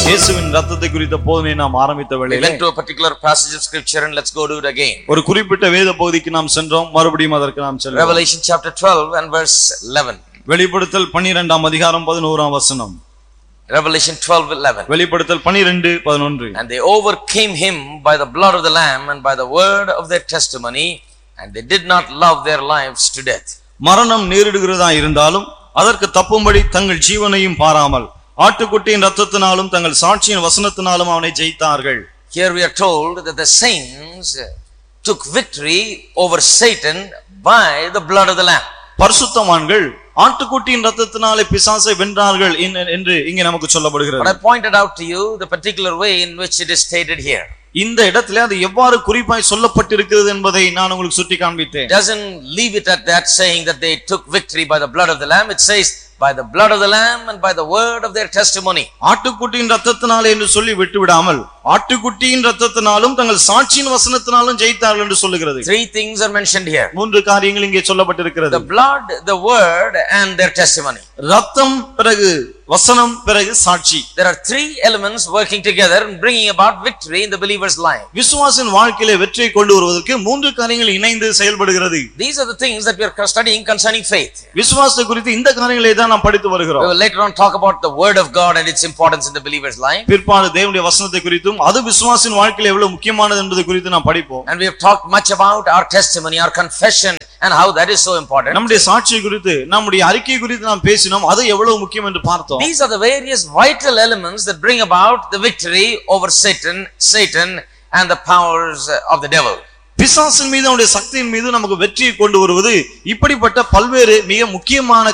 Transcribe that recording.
இயேசுவின் இரத்தத்தை குறித்த போதனை நாம் ஆரம்பித்த We வேளையிலே went to a particular passage of scripture and let's go do it again. ஒரு குறிப்பிட்ட வேத பகுதிக்கு நாம் சென்றோம், மறுபடியும் அதற்கு நாம் செல்வோம். Revelation chapter 12 and verse 11. வெளிப்படுத்தல் 12ஆம் அதிகாரம் 11ஆம் வசனம். Revelation 12:11. வெளிப்படுத்தல் 12:11. And they overcame him by the blood of the lamb and by the word of their testimony, and they did not love their lives to death. மரணம் நேரிடுகிறதா இருந்தாலும் அதற்கு தப்பும்படி தங்கள் ஜீவனையும் பாராமல் ஆட்டுக்குட்டியின் இரத்தத்தினாலும் தங்கள் சாட்சியின் வசனத்தினாலும் அவனை ஜெயித்தார்கள். Here we are told that the saints took victory over Satan by the blood of the lamb. பரிசுத்தவான்கள் ஆட்டுக்குட்டியின் இரத்தத்தினாலே பிசாசை வென்றார்கள் என்று இங்கே நமக்கு சொல்லப்படுகிறது. But I pointed out to you the particular way in which it is stated here. இந்த இடத்திலே அது எவ்வாறு குறிப்பாய் சொல்லப்பட்டிருக்கிறது என்பதை நான் உங்களுக்கு சுட்டி காண்பித்தேன். It doesn't leave it at that, saying that they took victory by the blood of the lamb. It says by the blood of the lamb and by the word of their testimony. ஆட்டுக்குட்டியின் இரத்தத்தினாலே என்று சொல்லி விட்டு விடாமல் ஆட்டுக்குட்டியின் இரத்தத்தினாலும் தங்கள் சாட்சியின் வசனத்தினாலும் ஜெயித்தார்கள் என்று சொல்லுகிறது. Three things are mentioned here. மூன்று காரியங்கள் இங்கே சொல்லப்பட்டிருக்கிறது. The blood, the word and their testimony. இரத்தம் பிறகு வசனம் பிறகு சாட்சி. There are three elements working together and bringing about victory in the believer's life. விசுவாசின் வாழ்க்கையிலே வெற்றியை கொண்டு வருவதற்கு மூன்று காரியங்கள் இணைந்து செயல்படுகிறது. These are the things that we are studying concerning faith. விசுவாசத்தை குறித்து இந்த காரியங்களை தான் நாம் படித்து வருகிறோம். We will later on talk about the word of God and its importance in the believer's life. பிற்பாடு தேவனுடைய வசனத்தை குறித்தும் அது விசுவாசின் வாழ்க்கையில எவ்வளவு முக்கியமானது என்பதை குறித்து நாம் படிப்போம். And we have talked much about our testimony, our confession and how that is so important. நம்முடைய சாட்சியை குறித்து நம்முடைய அறிக்கை குறித்து நாம் பேசினோம், அது எவ்வளவு முக்கியம் என்று பார்த்தோம். These are the various vital elements that bring about the victory over Satan and the powers of the devil. பிசாசின் மீது அவருடைய சக்தியின் மீது நமக்கு வெற்றியை கொண்டு வருவது இப்படிப்பட்ட பல்வேறு மிக முக்கியமான